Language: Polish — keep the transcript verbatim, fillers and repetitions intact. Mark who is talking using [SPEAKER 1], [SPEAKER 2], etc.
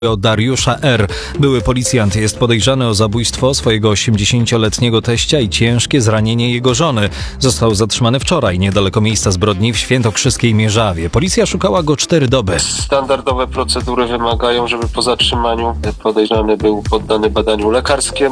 [SPEAKER 1] O Dariusza R. Były policjant jest podejrzany o zabójstwo swojego osiemdziesięcioletniego teścia i ciężkie zranienie jego żony. Został zatrzymany wczoraj niedaleko miejsca zbrodni w świętokrzyskiej Mierzawie. Policja szukała go cztery doby.
[SPEAKER 2] Standardowe procedury wymagają, żeby po zatrzymaniu podejrzany był poddany badaniu lekarskiemu.